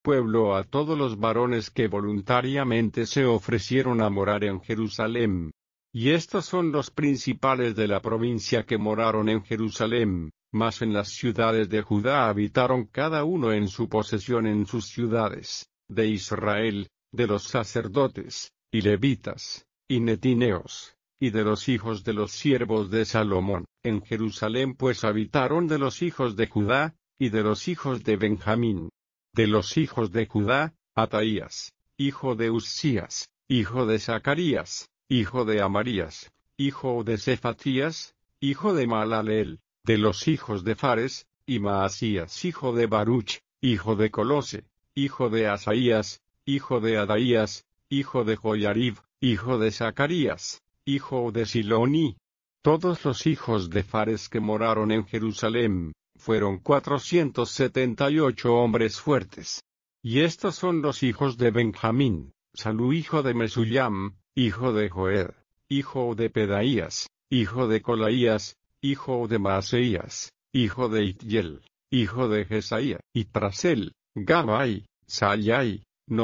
pueblo a todos los varones que voluntariamente se ofrecieron a morar en Jerusalén. Y estos son los principales de la provincia que moraron en Jerusalén, mas en las ciudades de Judá habitaron cada uno en su posesión en sus ciudades, de Israel, de los sacerdotes, y levitas, y netineos, y de los hijos de los siervos de Salomón. En Jerusalén pues habitaron de los hijos de Judá, y de los hijos de Benjamín. De los hijos de Judá, Ataías, hijo de Uzías, hijo de Zacarías, hijo de Amarías, hijo de Cefatías, hijo de Malaleel. De los hijos de Fares, y Maasías hijo de Baruch, hijo de Colose, hijo de Asaías, hijo de Adaías, hijo de Joyarib, hijo de Zacarías, hijo de Siloni. Todos los hijos de Fares que moraron en Jerusalén, fueron 478 hombres fuertes. Y estos son los hijos de Benjamín: Salú hijo de Mesullam, hijo de Joed, hijo de Pedaías, hijo de Colaías, hijo de Maaseías, hijo de Itiel, hijo de Jesaía, y tras él, Gabai, Sayai,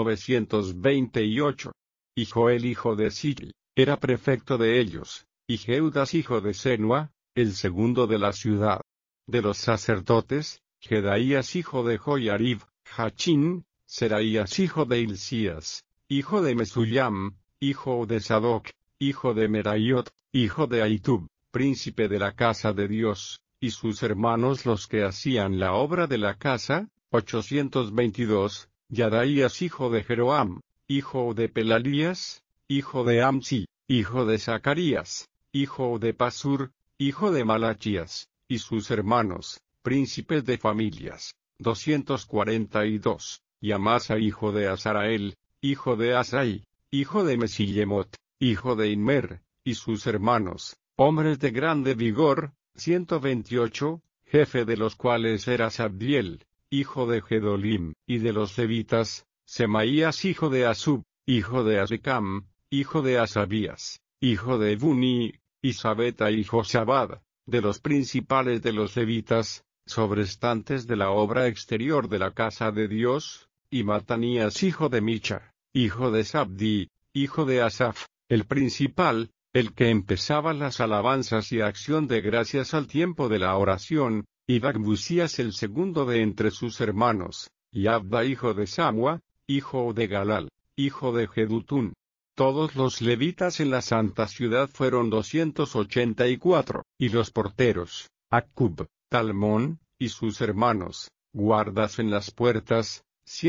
928. Y Joel hijo de Sil, era prefecto de ellos, y Jeudas hijo de Senua, el segundo de la ciudad. De los sacerdotes, Jedaías hijo de Joyarib, Jachín, Seraías hijo de Hilcías, hijo de Mesullam, hijo de Sadoc, hijo de Meraiot, hijo de Ahitub, príncipe de la casa de Dios, y sus hermanos los que hacían la obra de la casa, 822, Yadaías hijo de Jeroam, hijo de Pelalías, hijo de Amsi, hijo de Zacarías, hijo de Pasur, hijo de Malachías, y sus hermanos, príncipes de familias, 242, y Amasa hijo de Azarael, hijo de Asai, hijo de Mesillemot, hijo de Inmer, y sus hermanos, hombres de grande vigor, 128, jefe de los cuales era Sabdiel, hijo de Gedolim, y de los levitas, Semaías hijo de Asub, hijo de Azricam, hijo de Asabías, hijo de Buni, y Sabeta y Josabad. De los principales de los levitas, sobrestantes de la obra exterior de la casa de Dios, y Matanías hijo de Micha, hijo de Sabdi, hijo de Asaf, el principal, el que empezaba las alabanzas y acción de gracias al tiempo de la oración, y Bacbusías el segundo de entre sus hermanos, y Abda hijo de Samua, hijo de Galal, hijo de Jedutún. Todos los levitas en la santa ciudad fueron 284, y los porteros, Acub, Talmón, y sus hermanos, guardas en las puertas,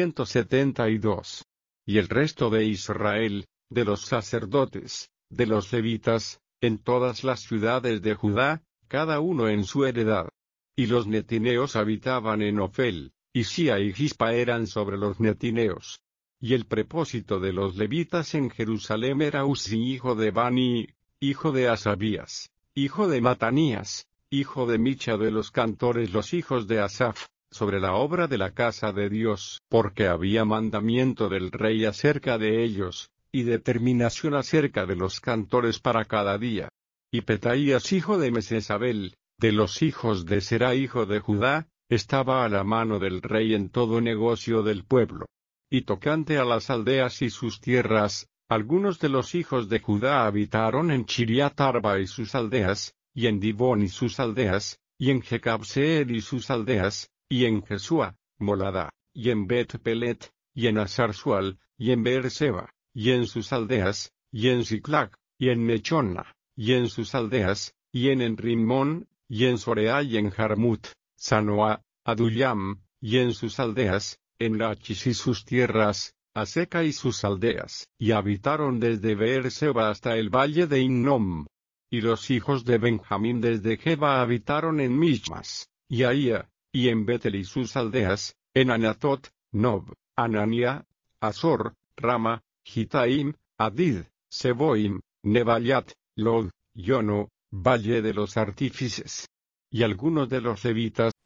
172. Y el resto de Israel, de los sacerdotes, de los levitas, en todas las ciudades de Judá, cada uno en su heredad. Y los netineos habitaban en Ofel, y Sia y Gispa eran sobre los netineos. Y el prepósito de los levitas en Jerusalén era Uzi hijo de Bani, hijo de Asabías, hijo de Matanías, hijo de Micha de los cantores los hijos de Asaf, sobre la obra de la casa de Dios, porque había mandamiento del rey acerca de ellos, y determinación acerca de los cantores para cada día. Y Petaías hijo de Mesesabel, de los hijos de Será hijo de Judá, estaba a la mano del rey en todo negocio del pueblo. Y tocante a las aldeas y sus tierras, algunos de los hijos de Judá habitaron en Chiriat Arba y sus aldeas, y en Dibón y sus aldeas, y en Jecabseel y sus aldeas, y en Jesúa, Molada, y en Bet Pelet, y en Asarsual, y en Beerseba, y en sus aldeas, y en Ziklag, y en Mechona, y en sus aldeas, y en Rimón, y en Sorea y en Jarmut, Sanoa, Adullam, y en sus aldeas, en Lachis y sus tierras, Aseca y sus aldeas, y habitaron desde Beerseba hasta el valle de Hinnom. Y los hijos de Benjamín desde Geba habitaron en Michmas, y Ahía, y en Betel y sus aldeas, en Anatot, Nob, Anania, Azor, Rama, Gitaim, Adid, Seboim, Nebayat, Lod, Yono, valle de los artífices. Y algunos de los levitas,